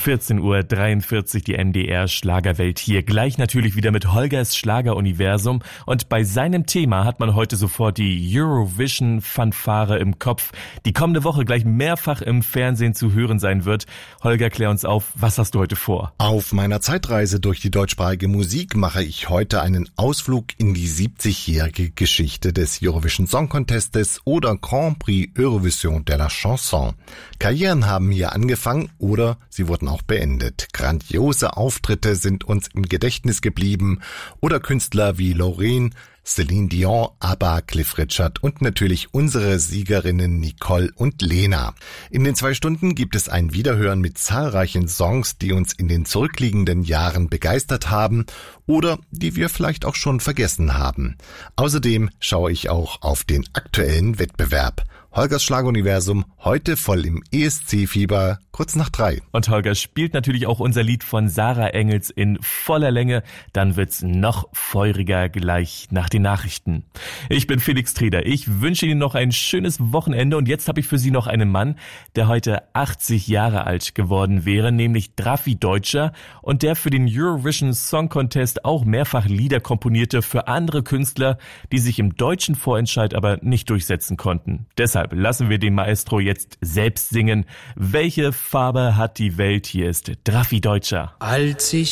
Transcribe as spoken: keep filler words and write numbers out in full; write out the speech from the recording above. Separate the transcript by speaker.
Speaker 1: vierzehn Uhr dreiundvierzig, die M D R Schlagerwelt hier. Gleich natürlich wieder mit Holgers Schlageruniversum. Und bei seinem Thema hat man heute sofort die Eurovision-Fanfare im Kopf, die kommende Woche gleich mehrfach im Fernsehen zu hören sein wird. Holger, klär uns auf, was hast du heute vor?
Speaker 2: Auf meiner Zeitreise durch die deutschsprachige Musik mache ich heute einen Ausflug in die siebzigjährige Geschichte des Eurovision Song Contestes oder Grand Prix Eurovision de la Chanson. Karrieren haben hier angefangen oder sie wurden auch beendet. Grandiose Auftritte sind uns im Gedächtnis geblieben oder Künstler wie Loreen, Celine Dion, ABBA, Cliff Richard und natürlich unsere Siegerinnen Nicole und Lena. In den zwei Stunden gibt es ein Wiederhören mit zahlreichen Songs, die uns in den zurückliegenden Jahren begeistert haben oder die wir vielleicht auch schon vergessen haben. Außerdem schaue ich auch auf den aktuellen Wettbewerb. Holgers Schlageruniversum, heute voll im E S C-Fieber, kurz nach drei.
Speaker 1: Und Holger spielt natürlich auch unser Lied von Sarah Engels in voller Länge. Dann wird's noch feuriger gleich nach den Nachrichten. Ich bin Felix Treder. Ich wünsche Ihnen noch ein schönes Wochenende. Und jetzt habe ich für Sie noch einen Mann, der heute achtzig Jahre alt geworden wäre, nämlich Drafi Deutscher. Und der für den Eurovision Song Contest auch mehrfach Lieder komponierte für andere Künstler, die sich im deutschen Vorentscheid aber nicht durchsetzen konnten. Deshalb lassen wir den Maestro jetzt selbst singen. Welche Farbe hat die Welt? Hier ist Drafi Deutscher.
Speaker 3: Als ich